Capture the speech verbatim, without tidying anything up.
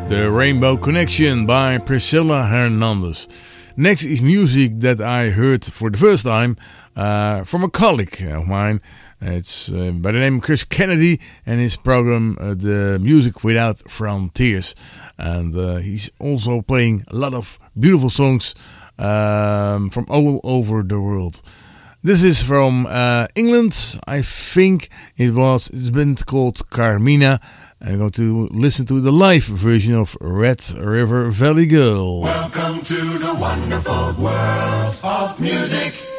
The Rainbow Connection by Priscilla Hernandez. Next is music that I heard for the first time uh, from a colleague of mine. It's uh, by the name of Chris Kennedy and his program uh, The Music Without Frontiers. And uh, he's also playing a lot of beautiful songs um, from all over the world. This is from uh, England. I think it was, it's been called Carmina. I'm going to listen to the live version of Red River Valley Girl. Welcome to the wonderful world of music.